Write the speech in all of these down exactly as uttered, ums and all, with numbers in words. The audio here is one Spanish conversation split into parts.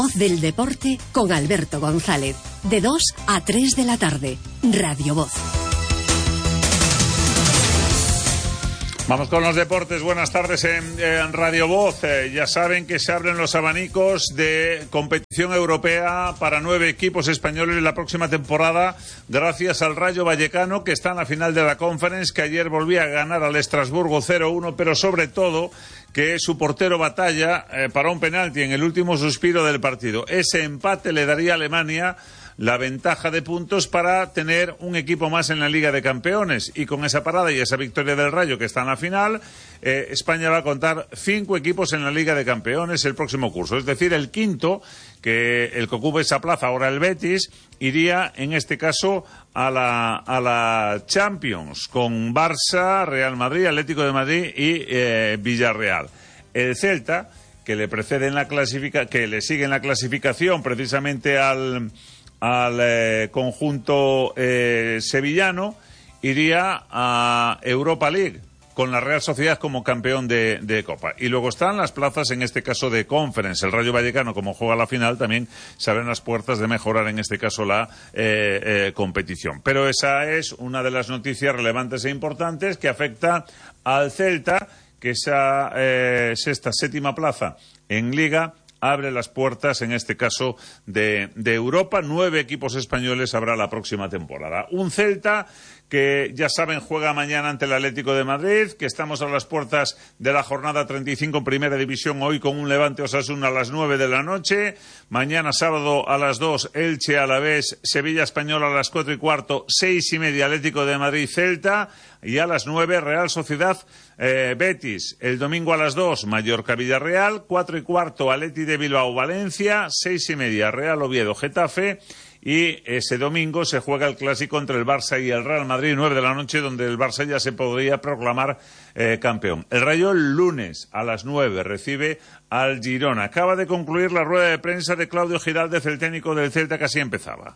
Voz del deporte con Alberto González, de dos a tres de la tarde, Radio Voz. Vamos con los deportes. Buenas tardes en, en Radio Voz. Eh, ya saben que se abren los abanicos de competición europea para nueve equipos españoles en la próxima temporada, gracias al Rayo Vallecano, que está en la final de la Conference, que ayer volvía a ganar al Estrasburgo cero uno, pero sobre todo que su portero batalla eh, para un penalti en el último suspiro del partido. Ese empate le daría a Alemania la ventaja de puntos para tener un equipo más en la Liga de Campeones, y con esa parada y esa victoria del Rayo, que está en la final, eh, España va a contar cinco equipos en la Liga de Campeones el próximo curso, es decir, el quinto, que el que ocupa esa plaza ahora el Betis, iría en este caso a la, a la Champions, con Barça, Real Madrid, Atlético de Madrid y eh, Villarreal. El Celta, que le precede en la clasifica, que le sigue en la clasificación precisamente al al eh, conjunto eh, sevillano, iría a Europa League con la Real Sociedad como campeón de, de Copa. Y luego están las plazas, en este caso de Conference. El Rayo Vallecano, como juega la final, también se abren las puertas de mejorar, en este caso, la eh, eh, competición. Pero esa es una de las noticias relevantes e importantes que afecta al Celta, que esa eh, sexta, séptima plaza en Liga abre las puertas, en este caso, de, de Europa. Nueve equipos españoles habrá la próxima temporada. Un Celta que, ya saben, juega mañana ante el Atlético de Madrid, que estamos a las puertas de la jornada treinta y cinco en Primera División, hoy con un Levante Osasuna a las nueve de la noche. Mañana sábado a las dos, Elche Alavés, Sevilla Español a las cuatro y cuarto, seis y media, Atlético de Madrid Celta, y a las nueve, Real Sociedad eh, Betis. El domingo a las dos, Mallorca Villarreal, cuatro y cuarto, Atleti de Bilbao Valencia, seis y media, Real Oviedo Getafe. Y ese domingo se juega el clásico entre el Barça y el Real Madrid, nueve de la noche, donde el Barça ya se podría proclamar eh, campeón. El Rayo el lunes a las nueve recibe al Girona. Acaba de concluir la rueda de prensa de Claudio Giraldez, el técnico del Celta, que así empezaba.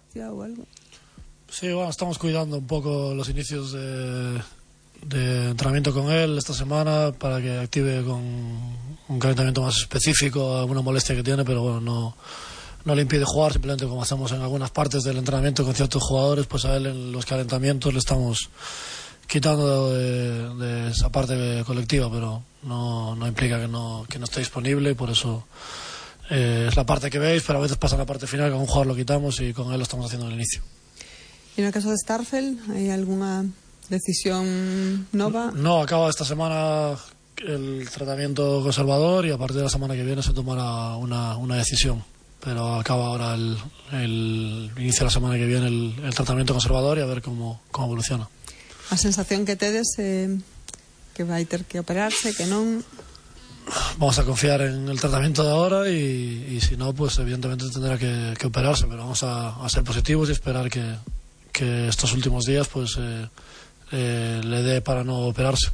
Sí, bueno, estamos cuidando un poco los inicios de, de entrenamiento con él esta semana para que active con un calentamiento más específico, alguna molestia que tiene, pero bueno, no... no le impide jugar, simplemente como hacemos en algunas partes del entrenamiento con ciertos jugadores, pues a él en los calentamientos le estamos quitando de, de esa parte colectiva, pero no, no implica que no, que no esté disponible, y por eso eh, es la parte que veis, pero a veces pasa en la parte final, que con un jugador lo quitamos y con él lo estamos haciendo al inicio. ¿Y en el caso de Starfelt hay alguna decisión nova? No, acaba esta semana el tratamiento conservador y a partir de la semana que viene se tomará una, una decisión. Pero acaba ahora el, el inicio de la semana que viene el, el tratamiento conservador, y a ver cómo, cómo evoluciona. A sensación que tedes eh, que vai ter que operarse, que non? Vamos a confiar en el tratamiento de ahora y, y si no, pues evidentemente tendrá que, que operarse, pero vamos a, a ser positivos y esperar que, que estos últimos días pues eh, eh, le dé para no operarse.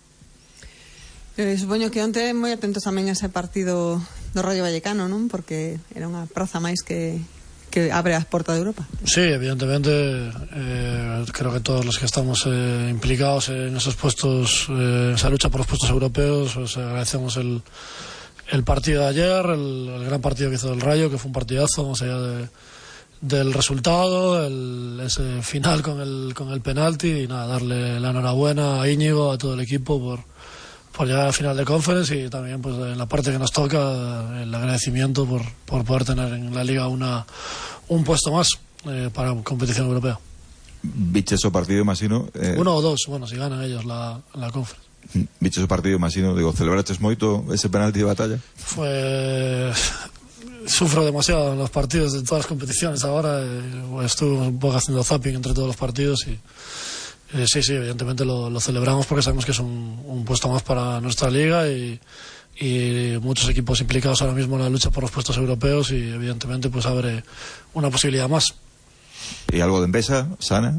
Eh, supoño que onte moi atentos tamén a ese partido do Rayo Vallecano, non? Porque era unha praza máis que, que abre as portas de Europa. Sí, evidentemente, eh, creo que todos los que estamos eh, implicados en esos puestos, eh, en esa lucha por los puestos europeos, pues agradecemos el, el partido de ayer, el, el gran partido que hizo el Rayo, que fue un partidazo, más allá de, del resultado, el, ese final con el, con el penalti, y nada, darle la enhorabuena a Íñigo, a todo el equipo por por llegar al final de Conference, y también pues en la parte que nos toca el agradecimiento por, por poder tener en la Liga una un puesto más eh, para competición europea. Viche su partido, imagino eh... uno o dos, bueno, si ganan ellos la, la Conference. Viche su partido, imagino, digo, celebraches moito ese penalti de batalla. Fue... sufro demasiado en los partidos de todas las competiciones ahora, eh, pues, estuve un poco haciendo zapping entre todos los partidos y Eh, sí, sí, evidentemente lo, lo celebramos porque sabemos que es un, un puesto más para nuestra liga y, y muchos equipos implicados ahora mismo en la lucha por los puestos europeos, y evidentemente pues abre una posibilidad más. ¿Y algo de Envesa, sana?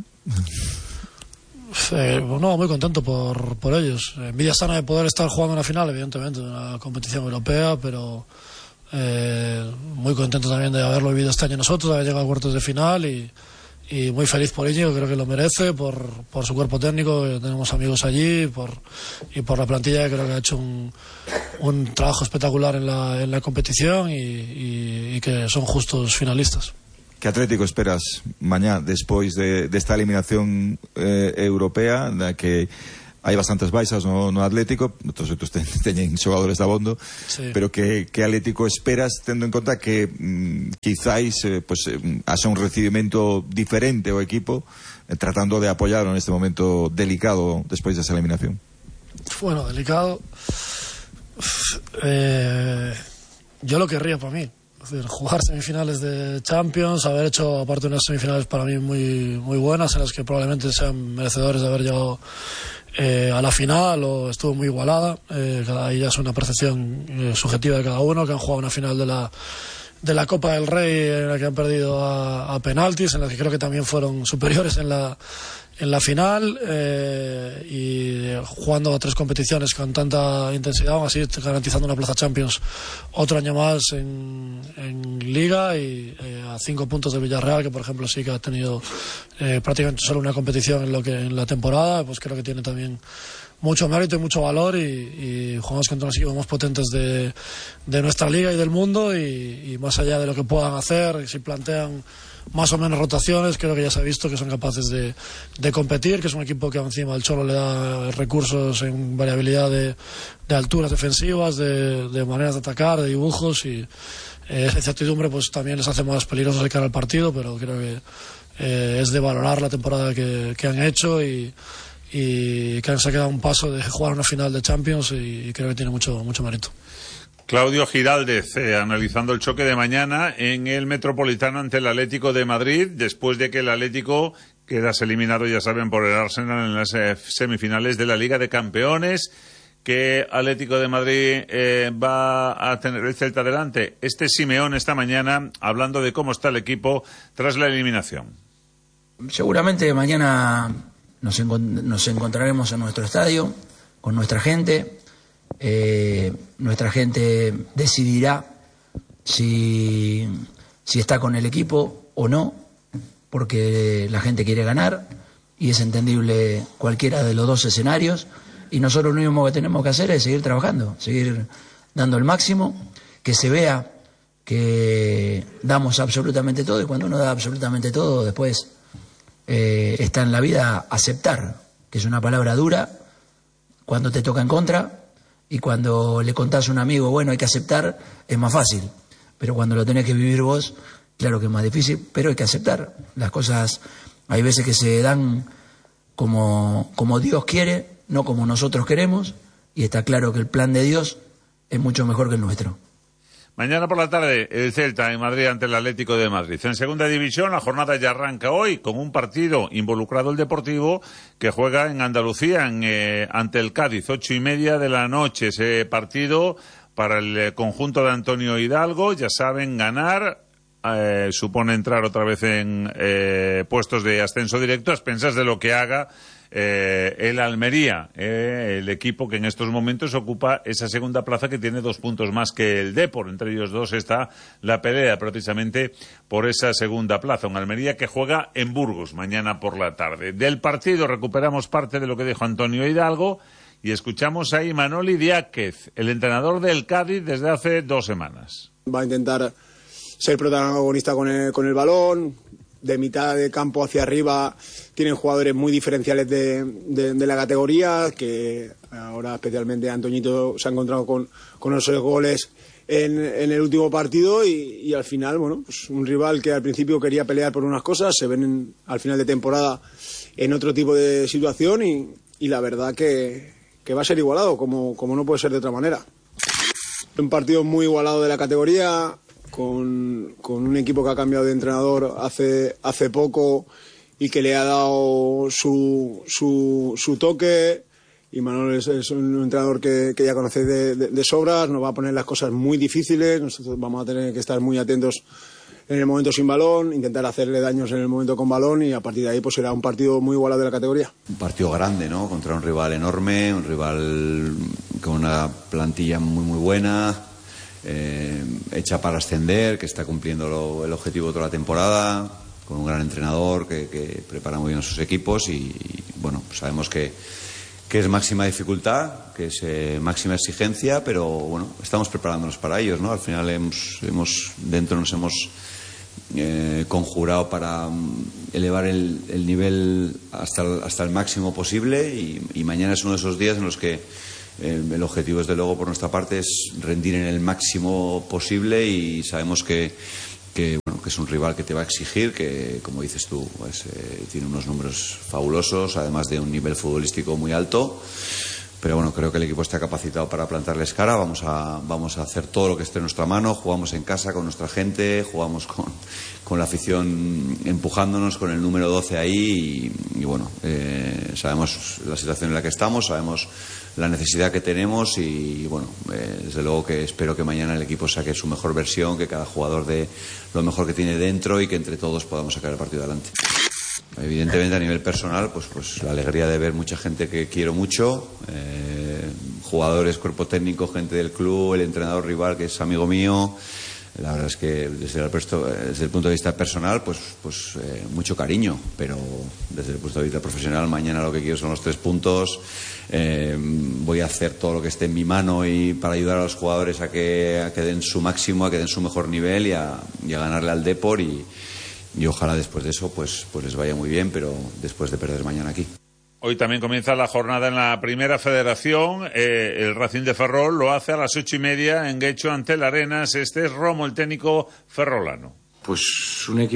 Eh, no, muy contento por, por ellos. Envidia sana de poder estar jugando en la final, evidentemente, de una competición europea, pero eh, muy contento también de haberlo vivido este año nosotros, de haber llegado a cuartos de final y y muy feliz por ello, creo que lo merece, por, por su cuerpo técnico, tenemos amigos allí, por, y por la plantilla, que creo que ha hecho un, un trabajo espectacular en la, en la competición y, y, y que son justos finalistas. ¿Qué Atlético esperas mañana despois de, de esta eliminación eh, europea, na que hai bastantes baixas no, no Atlético, todos outros ten, teñen xogadores de abondo, sí. Pero que, que Atlético esperas, tendo en conta que mm, quizáis eh, pues, eh, haxa un recibimento diferente ao equipo, eh, tratando de apoyarlo en este momento delicado despois desa eliminación? Bueno, delicado, eh, yo lo querría para mí. Es decir, jugar semifinales de Champions, haber hecho aparte unas semifinales para mí muy, muy buenas, en las que probablemente sean merecedores de haber llegado eh, a la final, o estuvo muy igualada, eh, cada ahí ya es una percepción eh, subjetiva de cada uno, que han jugado una final de la de la Copa del Rey en la que han perdido a, a penaltis, en la que creo que también fueron superiores en la en la final, eh, y jugando a tres competiciones con tanta intensidad, aún así garantizando una plaza Champions otro año más en, en Liga, y eh, a cinco puntos de Villarreal, que por ejemplo sí que ha tenido eh, prácticamente solo una competición en lo que en la temporada, pues creo que tiene también mucho mérito y mucho valor, y, y jugamos contra los equipos más potentes de, de nuestra liga y del mundo, y, y más allá de lo que puedan hacer, y si plantean más o menos rotaciones, creo que ya se ha visto que son capaces de, de competir, que es un equipo que encima al Cholo le da recursos en variabilidad de, de alturas defensivas, de, de maneras de atacar, de dibujos, y eh, esa incertidumbre pues también les hace más peligrosos de cara al partido, pero creo que eh, es de valorar la temporada que, que han hecho, y y que se ha quedado un paso de jugar una final de Champions, y creo que tiene mucho mucho mérito. Claudio Giraldez, eh, analizando el choque de mañana en el Metropolitano ante el Atlético de Madrid, después de que el Atlético quedase eliminado, ya saben, por el Arsenal en las eh, semifinales de la Liga de Campeones. ¿Qué Atlético de Madrid eh, va a tener el Celta delante? Este Simeón esta mañana hablando de cómo está el equipo tras la eliminación. Seguramente mañana Nos, encont- nos encontraremos en nuestro estadio, con nuestra gente. Eh, nuestra gente decidirá si, si está con el equipo o no, porque la gente quiere ganar, y es entendible cualquiera de los dos escenarios, y nosotros lo único que tenemos que hacer es seguir trabajando, seguir dando el máximo, que se vea que damos absolutamente todo, y cuando uno da absolutamente todo, después Eh, está en la vida aceptar, que es una palabra dura cuando te toca en contra, y cuando le contás a un amigo, bueno, hay que aceptar, es más fácil, pero cuando lo tenés que vivir vos, claro que es más difícil, pero hay que aceptar. Las cosas hay veces que se dan como, como Dios quiere, no como nosotros queremos, y está claro que el plan de Dios es mucho mejor que el nuestro. Mañana por la tarde, el Celta en Madrid ante el Atlético de Madrid. En segunda división, la jornada ya arranca hoy con un partido involucrado el Deportivo, que juega en Andalucía en, eh, ante el Cádiz, ocho y media de la noche. Ese partido para el eh, conjunto de Antonio Hidalgo, ya saben, ganar eh, supone entrar otra vez en eh, puestos de ascenso directo, a expensas de lo que haga Eh, el Almería, eh, el equipo que en estos momentos ocupa esa segunda plaza, que tiene dos puntos más que el Depor. Entre ellos dos está la pelea precisamente por esa segunda plaza. Un Almería que juega en Burgos mañana por la tarde. Del partido recuperamos parte de lo que dijo Antonio Hidalgo y escuchamos a Imanol Diáquez, el entrenador del Cádiz desde hace dos semanas. Va a intentar ser protagonista con el, con el balón. De mitad de campo hacia arriba tienen jugadores muy diferenciales de, de, de la categoría, que ahora especialmente Antoñito se ha encontrado con, con esos goles en, en el último partido, y, y al final, bueno, pues un rival que al principio quería pelear por unas cosas, se ven en, al final de temporada en otro tipo de situación, y, y la verdad que, que va a ser igualado, como, como no puede ser de otra manera. Un partido muy igualado de la categoría, Con, con un equipo que ha cambiado de entrenador hace, hace poco y que le ha dado su, su, su toque. Y Manuel es, es un entrenador que, que ya conocéis de, de, de sobras, nos va a poner las cosas muy difíciles, nosotros vamos a tener que estar muy atentos en el momento sin balón, intentar hacerle daños en el momento con balón, y a partir de ahí pues será un partido muy igualado de la categoría. Un partido grande, ¿no? Contra un rival enorme, un rival con una plantilla muy muy buena, Eh, hecha para ascender, que está cumpliendo lo, el objetivo de toda la temporada, con un gran entrenador que, que prepara muy bien a sus equipos y, y bueno, sabemos que, que es máxima dificultad, que es eh, máxima exigencia, pero bueno, estamos preparándonos para ellos, ¿no? Al final hemos, hemos dentro nos hemos eh, conjurado para elevar el, el nivel hasta el, hasta el máximo posible y, y mañana es uno de esos días en los que eh, el objetivo, desde luego, por nuestra parte es rendir en el máximo posible y sabemos que que bueno, que es un rival que te va a exigir, que como dices tú, pues, eh, tiene unos números fabulosos, además de un nivel futbolístico muy alto, pero bueno, creo que el equipo está capacitado para plantarles cara. Vamos a, vamos a hacer todo lo que esté en nuestra mano, jugamos en casa con nuestra gente, jugamos con, con la afición empujándonos, con el número doce ahí y, y bueno, eh, sabemos la situación en la que estamos, sabemos la necesidad que tenemos y bueno, eh, desde luego que espero que mañana el equipo saque su mejor versión, que cada jugador dé lo mejor que tiene dentro y que entre todos podamos sacar el partido adelante. Evidentemente a nivel personal, pues, pues la alegría de ver mucha gente que quiero mucho, eh, jugadores, cuerpo técnico, gente del club, el entrenador rival que es amigo mío. La verdad es que desde el, desde el punto de vista personal, pues, pues eh, mucho cariño, pero desde el punto de vista profesional, mañana lo que quiero son los tres puntos. Eh, voy a hacer todo lo que esté en mi mano y para ayudar a los jugadores a que, a que den su máximo, a que den su mejor nivel y a, y a ganarle al Depor y, y ojalá después de eso pues, pues les vaya muy bien, pero después de perder mañana aquí. Hoy también comienza la jornada en la Primera Federación. Eh, el Racing de Ferrol lo hace a las ocho y media en Guecho ante el Arenas. Este es Romo, el técnico ferrolano. Pues un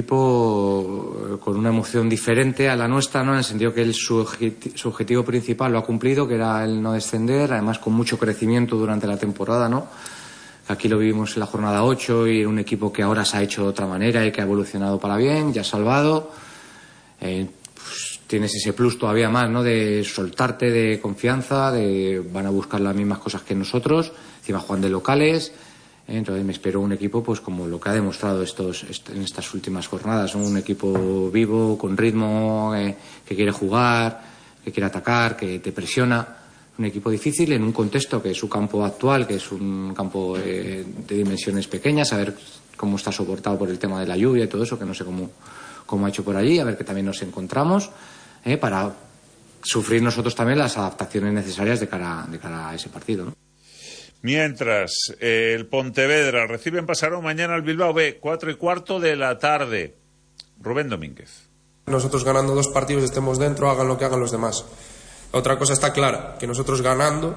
equipo con una emoción diferente a la nuestra, ¿no? En el sentido que el, su, objeti- su objetivo principal lo ha cumplido, que era el no descender, además con mucho crecimiento durante la temporada, ¿no? Aquí lo vivimos en la jornada ocho y un equipo que ahora se ha hecho de otra manera y que ha evolucionado para bien, ya ha salvado. Eh, pues tienes ese plus todavía más, ¿no? De soltarte, de confianza, de van a buscar las mismas cosas que nosotros, encima juegan de locales. Entonces me espero un equipo pues como lo que ha demostrado estos en estas últimas jornadas, ¿no? Un equipo vivo, con ritmo, eh, que quiere jugar, que quiere atacar, que te presiona. Un equipo difícil en un contexto que es su campo actual, que es un campo eh, de dimensiones pequeñas, a ver cómo está soportado por el tema de la lluvia y todo eso, que no sé cómo, cómo ha hecho por allí, a ver que también nos encontramos eh, para sufrir nosotros también las adaptaciones necesarias de cara, de cara a ese partido, ¿no? Mientras, eh, el Pontevedra recibe en Pasarón mañana al Bilbao B, cuatro y cuarto de la tarde. Rubén Domínguez. Nosotros ganando dos partidos estemos dentro, hagan lo que hagan los demás. Otra cosa está clara, que nosotros ganando,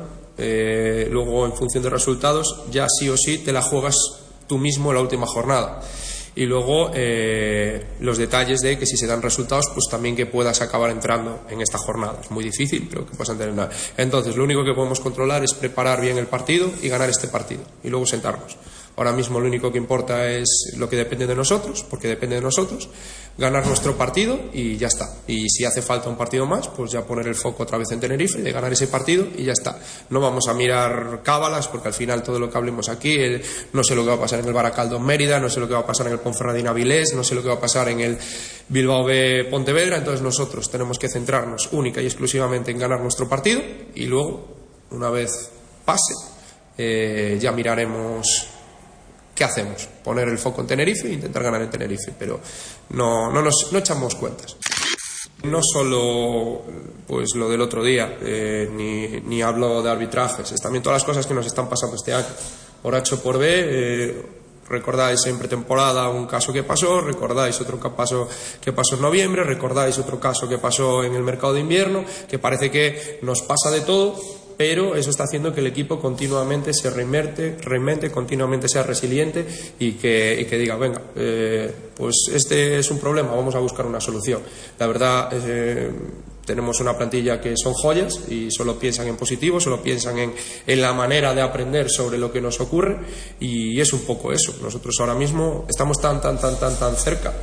eh, luego en función de resultados, ya sí o sí te la juegas tú mismo en la última jornada. Y luego eh, los detalles de que si se dan resultados, pues también que puedas acabar entrando en esta jornada. Es muy difícil, pero que puedas entrar. Entonces, lo único que podemos controlar es preparar bien el partido y ganar este partido. Y luego sentarnos. Ahora mismo lo único que importa es lo que depende de nosotros, porque depende de nosotros, ganar nuestro partido y ya está. Y si hace falta un partido más, pues ya poner el foco otra vez en Tenerife, de ganar ese partido y ya está. No vamos a mirar cábalas, porque al final todo lo que hablemos aquí, el, no sé lo que va a pasar en el Baracaldo Mérida, no sé lo que va a pasar en el Ponferradina Avilés, no sé lo que va a pasar en el Bilbao B Pontevedra. Entonces nosotros tenemos que centrarnos única y exclusivamente en ganar nuestro partido y luego, una vez pase, eh, ya miraremos qué hacemos, poner el foco en Tenerife e intentar ganar en Tenerife, pero no, no, nos, no echamos cuentas. No solo pues lo del otro día, eh, ni, ni hablo de arbitrajes, es también todas las cosas que nos están pasando este año. Por H o por B, eh, recordáis en pretemporada un caso que pasó, recordáis otro que pasó, que pasó en noviembre, recordáis otro caso que pasó en el mercado de invierno, que parece que nos pasa de todo, pero eso está haciendo que el equipo continuamente se reinvente, reinvente, continuamente sea resiliente y que, y que diga, venga, eh, pues este es un problema, vamos a buscar una solución. La verdad, eh, tenemos una plantilla que son joyas y solo piensan en positivo, solo piensan en, en la manera de aprender sobre lo que nos ocurre y es un poco eso. Nosotros ahora mismo estamos tan, tan, tan, tan, tan cerca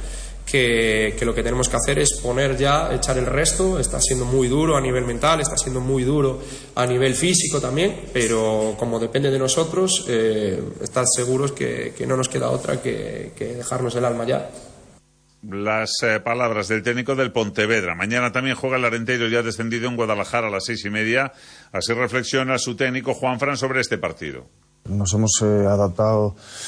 Que, que lo que tenemos que hacer es poner ya, echar el resto. Está siendo muy duro a nivel mental, está siendo muy duro a nivel físico también, pero como depende de nosotros, eh, estad seguros que, que no nos queda otra que, que dejarnos el alma ya. Las eh, palabras del técnico del Pontevedra. Mañana también juega el Arenteiro, ya descendido en Guadalajara a las seis y media. Así reflexiona su técnico Juanfran sobre este partido. Nos hemos eh, adaptado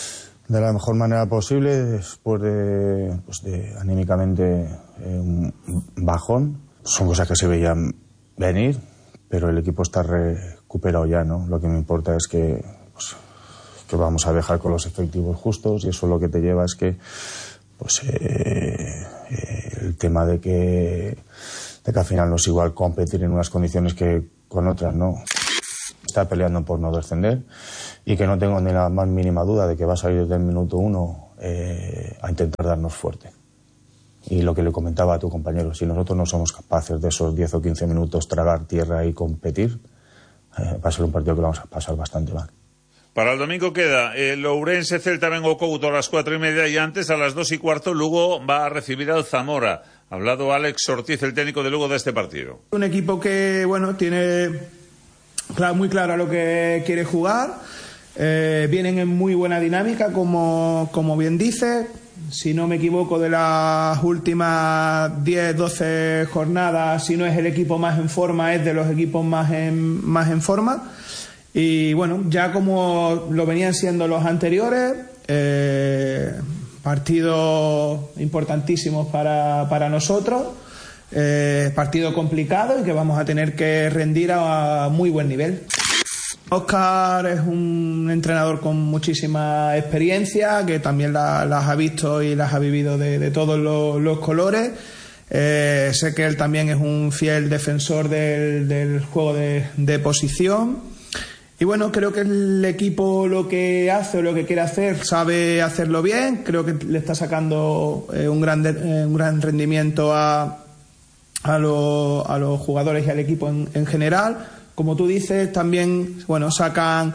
de la mejor manera posible después de, pues de anímicamente eh, un bajón. Son cosas que se veían venir, pero el equipo está recuperado ya, ¿no? Lo que me importa es que, pues, que vamos a dejar con los efectivos justos, y eso lo que te lleva es que pues eh, eh, el tema de que, de que al final no es igual competir en unas condiciones que con otras, ¿no? Está peleando por no descender, y que no tengo ni la más mínima duda de que va a salir desde el minuto uno eh, a intentar darnos fuerte. Y lo que le comentaba a tu compañero, si nosotros no somos capaces de esos diez o quince minutos tragar tierra y competir, eh, va a ser un partido que vamos a pasar bastante mal. Para el domingo queda el Ourense Celta Bengo Couto a las cuatro y media, y antes a las dos y cuarto Lugo va a recibir al Zamora. Ha hablado Alex Ortiz, el técnico de Lugo, de este partido. Un equipo que, bueno, tiene muy claro lo que quiere jugar, eh, vienen en muy buena dinámica, como, como bien dice. Si no me equivoco, de las últimas diez, doce jornadas, si no es el equipo más en forma, es de los equipos más en, más en forma. Y bueno, ya como lo venían siendo los anteriores, eh, partidos importantísimos para, para nosotros, eh, partido complicado y que vamos a tener que rendir a, a muy buen nivel. Óscar es un entrenador con muchísima experiencia, que también la, las ha visto y las ha vivido de, de todos los, los colores. Eh, sé que él también es un fiel defensor del, del juego de, de posición. Y bueno, creo que el equipo lo que hace o lo que quiere hacer sabe hacerlo bien. Creo que le está sacando eh, un, gran de, eh, un gran rendimiento a, a, lo, a los jugadores y al equipo en, en general. Como tú dices, también bueno sacan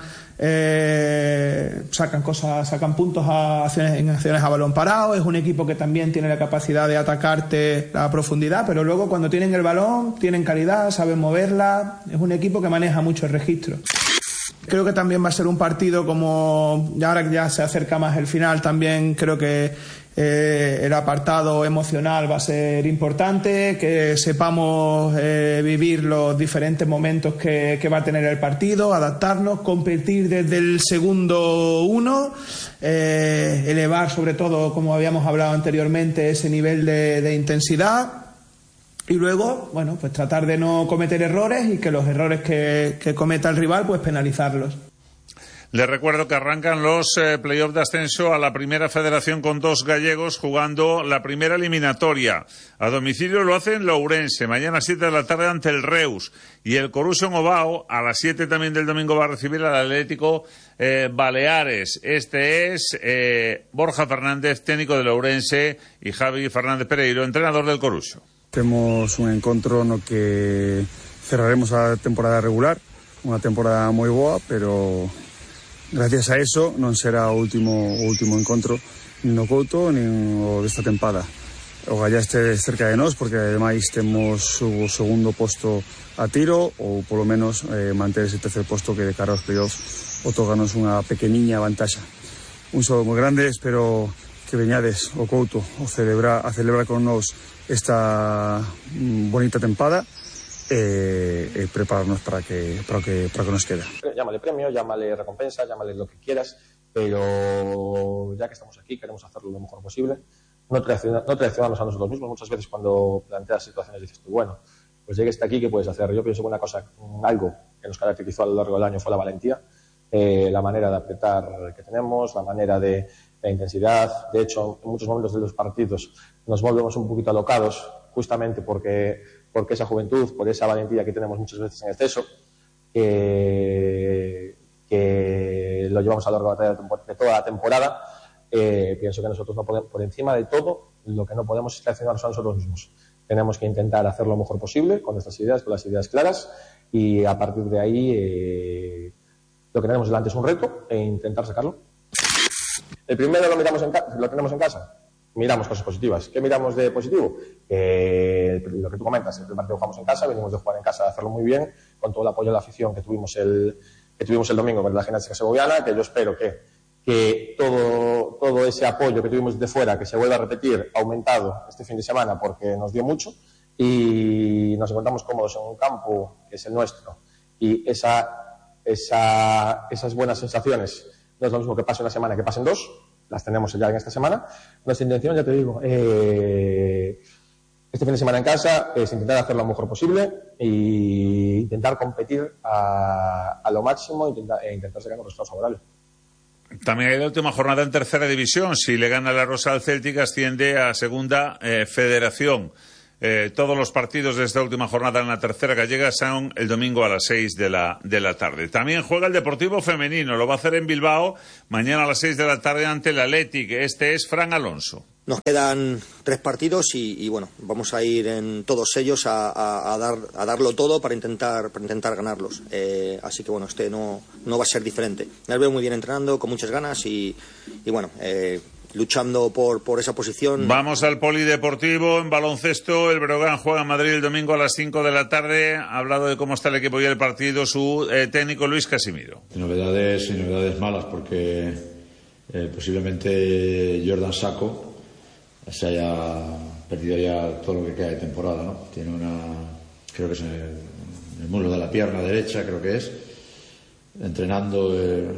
eh, sacan cosas, sacan puntos a acciones, en acciones a balón parado. Es un equipo que también tiene la capacidad de atacarte a profundidad, pero luego cuando tienen el balón tienen calidad, saben moverla. Es un equipo que maneja mucho el registro. Creo que también va a ser un partido, como ya ahora que ya se acerca más el final, también creo que eh, el apartado emocional va a ser importante, que sepamos eh, vivir los diferentes momentos que, que va a tener el partido, adaptarnos, competir desde el segundo uno, eh, elevar sobre todo, como habíamos hablado anteriormente, ese nivel de, de intensidad. Y luego, bueno, pues tratar de no cometer errores y que los errores que, que cometa el rival, pues penalizarlos. Les recuerdo que arrancan los eh, play-off de ascenso a la Primera Federación con dos gallegos jugando la primera eliminatoria. A domicilio lo hacen Lourense, mañana a las siete de la tarde ante el Reus. Y el Coruso Ovao, a las siete también del domingo, va a recibir al Atlético eh, Baleares. Este es eh, Borja Fernández, técnico de Lourense, y Javi Fernández Pereiro, entrenador del Coruso. Temos un encontro no que cerraremos a temporada regular, unha temporada moi boa, pero gracias a eso non será o último o último encontro nin no Couto nin o desta tempada. O Gallá este cerca de nós, porque ademais temos o segundo posto a tiro, ou polo menos eh, manter ese tercer posto que de cara aos playoffs otorganos unha pequeniña vantaxa. Un saúdo moi grande, espero que veñades o Couto o celebra, a celebrar con nós esta bonita tempada e, e prepararnos para que, para que para que nos queda. Llámale premio, llámale recompensa, llámale lo que quieras, pero ya que estamos aquí queremos hacerlo lo mejor posible, no, traicionar, no traicionarnos a nosotros mismos. Muchas veces cuando planteas situaciones dices tú, bueno, pues llegues hasta aquí, ¿qué puedes hacer? Yo pienso que una cosa, algo que nos caracterizó a lo largo del año fue la valentía, eh, la manera de apretar que tenemos, la manera de la intensidad. De hecho, en muchos momentos de los partidos nos volvemos un poquito alocados, justamente porque, porque esa juventud, por esa valentía que tenemos muchas veces en exceso, que, que lo llevamos a lo largo de toda la temporada. Eh, pienso que nosotros, no podemos, por encima de todo, lo que no podemos es traicionarnos a nosotros mismos. Tenemos que intentar hacer lo mejor posible con nuestras ideas, con las ideas claras, y a partir de ahí eh, lo que tenemos delante es un reto e intentar sacarlo. El primero lo, miramos en lo tenemos en casa, miramos cosas positivas. ¿Qué miramos de positivo? Eh, lo que tú comentas, el primer partido jugamos en casa, venimos de jugar en casa, de hacerlo muy bien, con todo el apoyo de la afición que tuvimos el, que tuvimos el domingo con la Gimnástica Segoviana, que yo espero que, que todo, todo ese apoyo que tuvimos de fuera, que se vuelva a repetir, aumentado este fin de semana, porque nos dio mucho, y nos encontramos cómodos en un campo que es el nuestro, y esa, esa, esas buenas sensaciones no es lo mismo que pase una semana que pasen dos, las tenemos ya en esta semana. Nuestra intención, ya te digo, eh, este fin de semana en casa es intentar hacer lo mejor posible e intentar competir a, a lo máximo intentar, e intentar sacar los resultados favorables. También hay la última jornada en tercera división. Si le gana la Rosa al Celtic, asciende a segunda eh, federación. Eh, todos los partidos de esta última jornada en la tercera gallega son el domingo a las seis de la, de la tarde. También juega el Deportivo Femenino, lo va a hacer en Bilbao mañana a las seis de la tarde ante el Athletic. Este es Fran Alonso. Nos quedan tres partidos y, y bueno, vamos a ir en todos ellos a, a, a, dar, a darlo todo para intentar, para intentar ganarlos. Eh, así que bueno, este no, no va a ser diferente. Me veo muy bien entrenando, con muchas ganas y, y bueno, eh, luchando por, por esa posición. Vamos al polideportivo en baloncesto. El Breogán juega en Madrid el domingo a las cinco de la tarde. Ha hablado de cómo está el equipo y el partido su eh, técnico Luis Casimiro. Novedades y novedades malas porque eh, posiblemente Jordan Sacco se haya perdido ya todo lo que queda de temporada, ¿no? Tiene una, creo que es en el, en el muslo de la pierna derecha, creo que es, entrenando eh,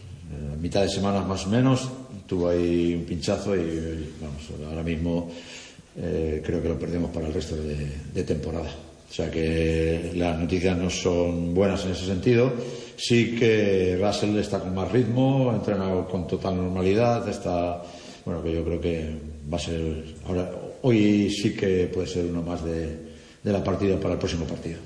a mitad de semana más o menos. Tuvo ahí un pinchazo y vamos, ahora mismo eh, creo que lo perdemos para el resto de, de temporada. O sea que las noticias no son buenas en ese sentido. Sí que Russell está con más ritmo, ha entrenado con total normalidad, está, bueno, que yo creo que va a ser, ahora, hoy sí que puede ser uno más de, de la partida para el próximo partido.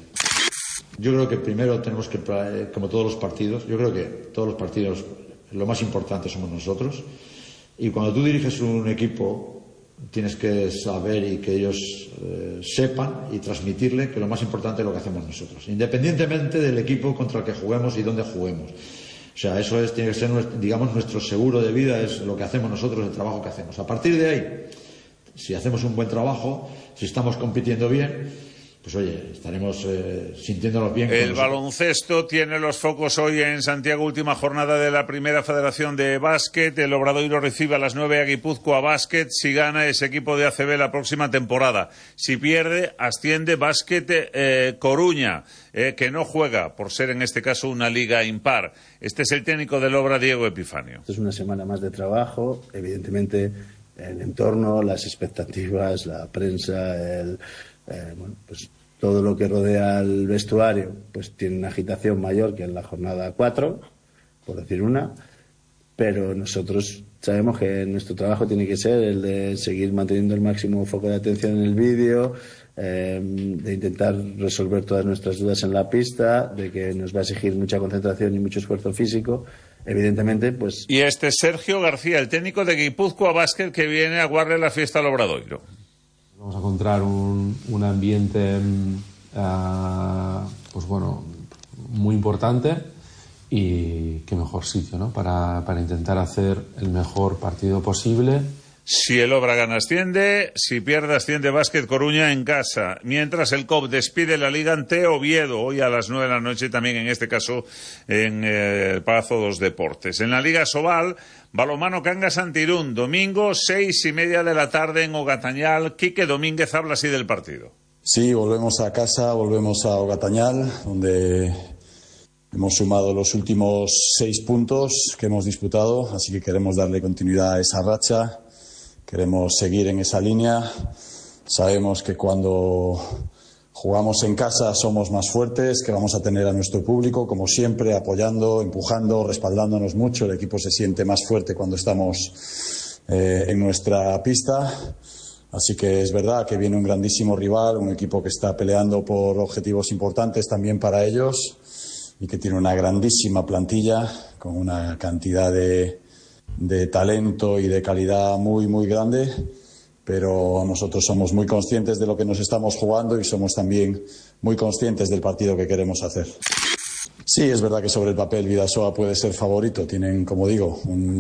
Yo creo que primero tenemos que, como todos los partidos, yo creo que todos los partidos lo más importante somos nosotros. Y cuando tú diriges un equipo tienes que saber y que ellos eh, sepan y transmitirle que lo más importante es lo que hacemos nosotros, independientemente del equipo contra el que juguemos y dónde juguemos. O sea, eso es, tiene que ser, digamos, nuestro seguro de vida, es lo que hacemos nosotros, el trabajo que hacemos. A partir de ahí, si hacemos un buen trabajo, si estamos compitiendo bien, pues oye, estaremos eh, sintiéndonos bien. El baloncesto tiene los focos hoy en Santiago, última jornada de la Primera Federación de Básquet. El Obradoiro recibe a las nueve a Guipúzcoa Básquet. Si gana ese equipo de A C B la próxima temporada. Si pierde, asciende Básquet eh, Coruña, eh, que no juega, por ser en este caso una liga impar. Este es el técnico del Obra, Diego Epifanio. Esto es una semana más de trabajo, evidentemente el entorno, las expectativas, la prensa, el... Eh, bueno, pues todo lo que rodea al vestuario pues tiene una agitación mayor que en la jornada cuatro, por decir una, pero nosotros sabemos que nuestro trabajo tiene que ser el de seguir manteniendo el máximo foco de atención en el vídeo, eh, de intentar resolver todas nuestras dudas en la pista, de que nos va a exigir mucha concentración y mucho esfuerzo físico, evidentemente. Pues y este es Sergio García, el técnico de Guipúzcoa Básquet, que viene a guardarle la fiesta al Obradoiro. Vamos a encontrar un, un ambiente uh, pues bueno, muy importante y qué mejor sitio, ¿no? para, para intentar hacer el mejor partido posible. Si el Obra gana, asciende. Si pierde, asciende Básquet Coruña en casa. Mientras el C O P despide la Liga ante Oviedo, hoy a las nueve de la noche, también en este caso en eh, el Palacio dos Deportes. En la Liga Sobal, balonmano Cangas Antirún, domingo, seis y media de la tarde en Ogatañal. Quique Domínguez habla así del partido. Sí, volvemos a casa, volvemos a Ogatañal, donde hemos sumado los últimos seis puntos que hemos disputado, así que queremos darle continuidad a esa racha. Queremos seguir en esa línea. Sabemos que cuando jugamos en casa somos más fuertes, que vamos a tener a nuestro público, como siempre, apoyando, empujando, respaldándonos mucho. El equipo se siente más fuerte cuando estamos eh, en nuestra pista. Así que es verdad que viene un grandísimo rival, un equipo que está peleando por objetivos importantes también para ellos y que tiene una grandísima plantilla con una cantidad de de talento y de calidad muy, muy grande, pero nosotros somos muy conscientes de lo que nos estamos jugando y somos también muy conscientes del partido que queremos hacer. Sí, es verdad que sobre el papel Bidasoa puede ser favorito. Tienen, como digo,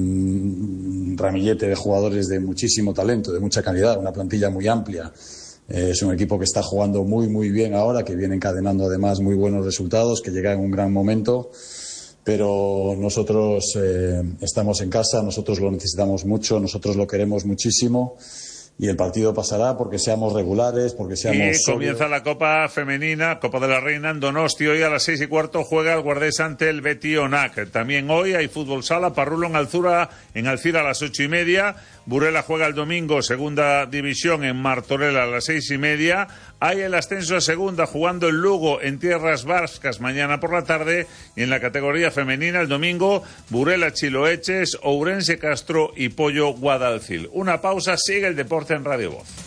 un ramillete de jugadores de muchísimo talento, de mucha calidad, una plantilla muy amplia. Es un equipo que está jugando muy, muy bien ahora, que viene encadenando además muy buenos resultados, que llega en un gran momento. Pero nosotros eh, estamos en casa, nosotros lo necesitamos mucho, nosotros lo queremos muchísimo y el partido pasará porque seamos regulares, porque seamos Y sólidos. comienza la Copa Femenina, Copa de la Reina en Donosti. Hoy a las seis y cuarto juega el Guardés ante el Betionac. También hoy hay fútbol sala, Parrulo en Alzura, en Alcira a las ocho y media. Burela juega el domingo, segunda división en Martorell a las seis y media. Hay el ascenso a segunda jugando el Lugo en Tierras Vascas mañana por la tarde. Y en la categoría femenina el domingo, Burela Chiloeches, Ourense Castro y Pollo Guadalcil. Una pausa, sigue el deporte en Radio Voz.